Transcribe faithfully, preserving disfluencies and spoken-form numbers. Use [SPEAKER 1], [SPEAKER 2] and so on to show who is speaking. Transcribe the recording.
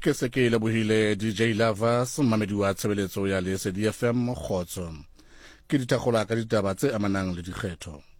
[SPEAKER 1] ke se ke lebohile D J Lovers mamedi wa tshebeletso ya Lesedi F M Kgotso ke ditagola ka ditaba tse amanang le dikgetho.